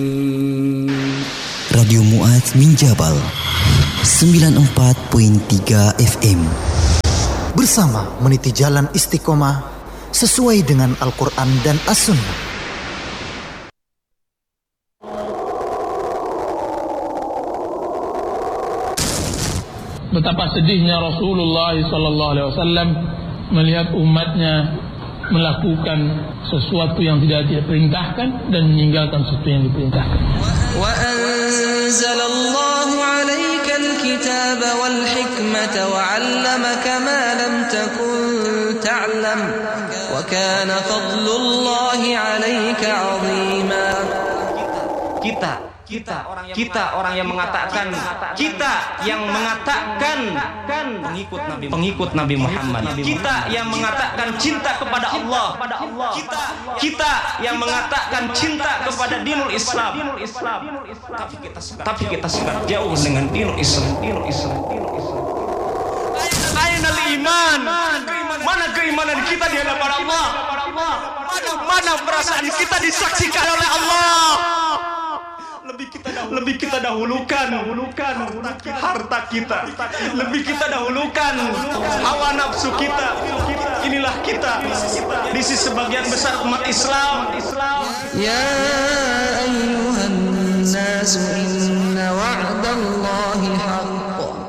Radio Mu'adz min Jabal 94.3 FM. Bersama meniti jalan istiqomah sesuai dengan Al-Quran dan As-Sunnah. Betapa sedihnya Rasulullah SAW melihat umatnya melakukan sesuatu yang tidak diperintahkan dan meninggalkan sesuatu yang diperintahkan. Wa anzalallahu 'alaika al-kitaba wal hikmata wa 'allamaka ma lam takun ta'lam wa kana fadlullahi 'alaika 'azima. Kita orang yang mengatakan pengikut Nabi Muhammad. Kita yang mengatakan cinta kepada Allah. Kita yang mengatakan cinta kepada dinul Islam. Tapi kita sangat jauh dengan dinul Islam. Ainal iman. Mana keimanan kita di hadapan Allah? Mana perasaan kita disaksikan oleh Allah? Lebih kita dahulukan harta kita, lebih kita dahulukan hawa nafsu kita. Inilah kita di sisi sebagian besar umat Islam. Ya ayyuhan nas inna wa'dallahi